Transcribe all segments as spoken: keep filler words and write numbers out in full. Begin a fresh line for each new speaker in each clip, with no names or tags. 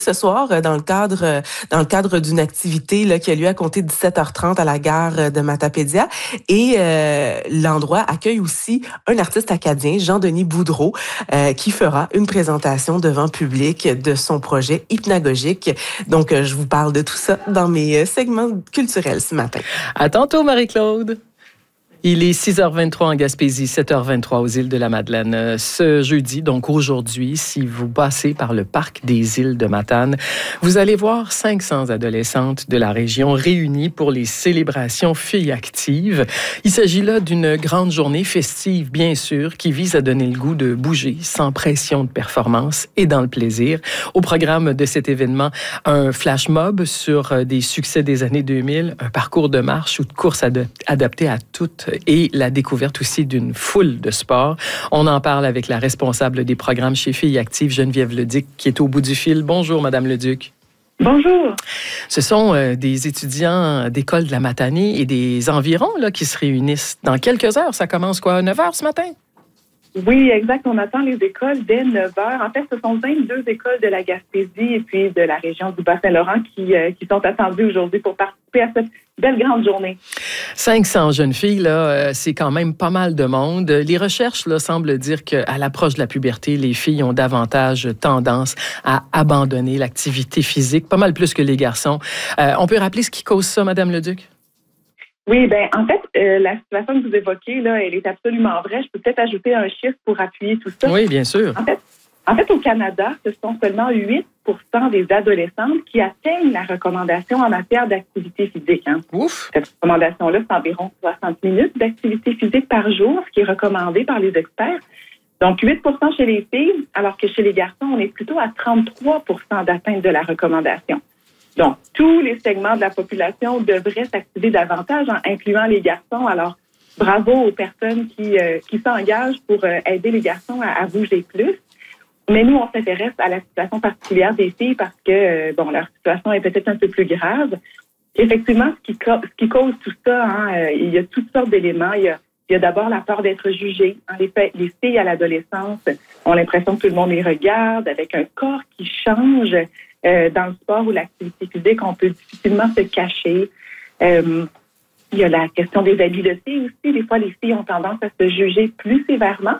Ce soir, dans le cadre dans le cadre d'une activité là, qui a lieu à compter de dix-sept heures trente à la gare de Matapédia. Et euh, l'endroit accueille aussi un artiste acadien, Jean-Denis Boudreau, euh, qui fera une présentation devant public de son projet hypnagogique. Donc, euh, je vous parle de tout ça dans mes segments culturels ce matin.
À tantôt, Marie-Claude. Il est six heures vingt-trois en Gaspésie, sept heures vingt-trois aux îles de la Madeleine. Ce jeudi, donc aujourd'hui, si vous passez par le parc des îles de Matane, vous allez voir cinq cents adolescentes de la région réunies pour les célébrations Filles actives. Il s'agit là d'une grande journée festive, bien sûr, qui vise à donner le goût de bouger sans pression de performance et dans le plaisir. Au programme de cet événement, un flash mob sur des succès des années deux mille, un parcours de marche ou de course ad- adapté à toutes et la découverte aussi d'une foule de sports. On en parle avec la responsable des programmes chez Filles actives, Geneviève Leduc, qui est au bout du fil. Bonjour, Madame Leduc.
Bonjour.
Ce sont euh, des étudiants d'école de la Matanée et des environs là, qui se réunissent dans quelques heures. Ça commence quoi, à neuf heures ce matin?
Oui, exact. On attend les écoles dès neuf heures. En fait, ce sont vingt-deux écoles de la Gaspésie et puis de la région du Bas-Saint-Laurent qui, euh, qui sont attendues aujourd'hui pour participer à cette belle grande journée.
cinq cents jeunes filles, là, c'est quand même pas mal de monde. Les recherches là, semblent dire qu'à l'approche de la puberté, les filles ont davantage tendance à abandonner l'activité physique, pas mal plus que les garçons. Euh, on peut rappeler ce qui cause ça, Madame Leduc?
Oui, ben en fait, euh, la situation que vous évoquez, là, elle est absolument vraie. Je peux peut-être ajouter un chiffre pour appuyer tout ça.
Oui, bien sûr.
En fait, en fait, au Canada, ce sont seulement huit pour cent des adolescentes qui atteignent la recommandation en matière d'activité physique. Hein.
Ouf!
Cette recommandation-là, c'est environ soixante minutes d'activité physique par jour, ce qui est recommandé par les experts. Donc, huit pour cent chez les filles, alors que chez les garçons, on est plutôt à trente-trois pour cent d'atteinte de la recommandation. Donc, tous les segments de la population devraient s'activer davantage, en incluant les garçons. Alors, bravo aux personnes qui, euh, qui s'engagent pour euh, aider les garçons à, à bouger plus. Mais nous, on s'intéresse à la situation particulière des filles parce que, euh, bon, leur situation est peut-être un peu plus grave. Effectivement, ce qui, ca- ce qui cause tout ça, hein, euh, il y a toutes sortes d'éléments. Il y a, il y a d'abord la peur d'être jugée. Hein, les, fa- les filles à l'adolescence ont l'impression que tout le monde les regarde avec un corps qui change. Euh, dans le sport ou l'activité physique, on peut difficilement se cacher. Euh, il y a la question des habiletés aussi. Des fois, les filles ont tendance à se juger plus sévèrement,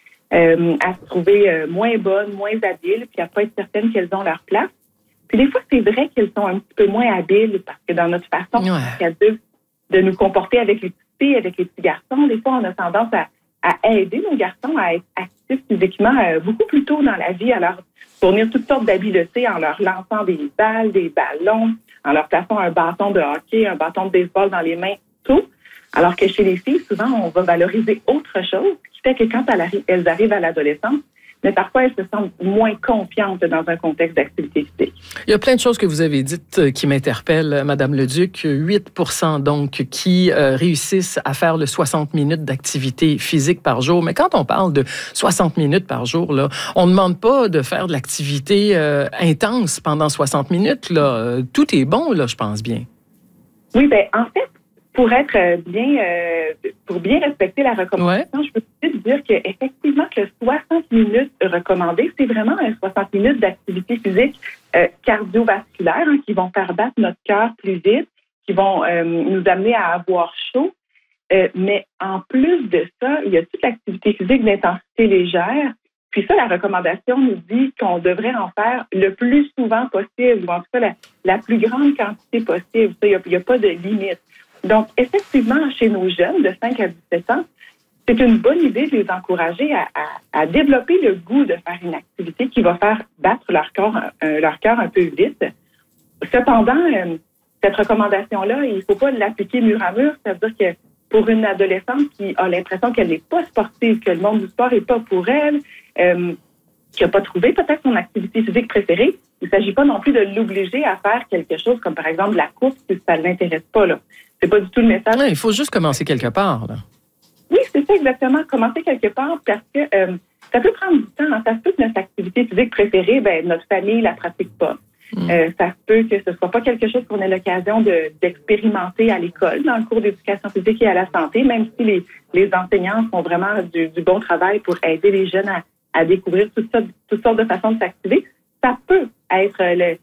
euh, à se trouver euh, moins bonnes, moins habiles, puis à pas être certaines qu'elles ont leur place. Puis des fois, c'est vrai qu'elles sont un petit peu moins habiles parce que dans notre façon
Ouais.
de, de nous comporter avec les petites filles, avec les petits garçons, des fois, on a tendance à, à aider nos garçons à être actifs physiquement euh, beaucoup plus tôt dans la vie, à leur fournir toutes sortes d'habiletés en leur lançant des balles, des ballons, en leur plaçant un bâton de hockey, un bâton de baseball dans les mains tôt. Alors que chez les filles, souvent, on va valoriser autre chose, ce qui fait que quand elles arrivent à l'adolescence, mais parfois, elles se sentent moins confiantes dans un contexte d'activité physique.
Il y a plein de choses que vous avez dites qui m'interpellent, Madame Leduc. huit pour cent donc qui euh, réussissent à faire le soixante minutes d'activité physique par jour. Mais quand on parle de soixante minutes par jour, là, on ne demande pas de faire de l'activité euh, intense pendant soixante minutes. Là. Euh, tout est bon, là, je pense bien.
Oui, bien, en fait, pour être bien, euh, pour bien respecter la recommandation, ouais. Je peux juste dire qu'effectivement, que le soixante minutes recommandé, c'est vraiment un soixante minutes d'activité physique euh, cardiovasculaire hein, qui vont faire battre notre cœur plus vite, qui vont euh, nous amener à avoir chaud. Euh, mais en plus de ça, il y a toute l'activité physique d'intensité légère. Puis ça, la recommandation nous dit qu'on devrait en faire le plus souvent possible, ou en tout cas la, la plus grande quantité possible. Il n'y a, a pas de limite. Donc, effectivement, chez nos jeunes de cinq à dix-sept ans, c'est une bonne idée de les encourager à, à, à développer le goût de faire une activité qui va faire battre leur corps, euh, leur cœur un peu vite. Cependant, euh, cette recommandation-là, il ne faut pas l'appliquer mur à mur. C'est-à-dire que pour une adolescente qui a l'impression qu'elle n'est pas sportive, que le monde du sport n'est pas pour elle, euh, qui n'a pas trouvé peut-être son activité physique préférée, il ne s'agit pas non plus de l'obliger à faire quelque chose comme, par exemple, la course si ça ne l'intéresse pas, là. C'est pas du tout le message.
Ouais, il faut juste commencer quelque part, là.
Oui, c'est ça exactement. Commencer quelque part parce que euh, ça peut prendre du temps. Ça se peut que notre activité physique préférée, ben, notre famille la pratique pas. Mm. Euh, ça se peut que ce soit pas quelque chose qu'on ait l'occasion de, d'expérimenter à l'école, dans le cours d'éducation physique et à la santé, même si les, les enseignants font vraiment du, du bon travail pour aider les jeunes à, à découvrir toutes sortes, toutes sortes de façons de s'activer. Ça peut être le,